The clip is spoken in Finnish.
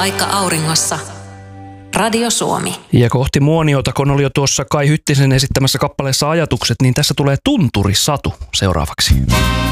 Vaikka auringossa. Radio Suomi. Ja kohti Muoniota, kun oli jo tuossa Kai Hyttisen esittämässä kappaleessa Ajatukset, niin tässä tulee Tunturisatu seuraavaksi.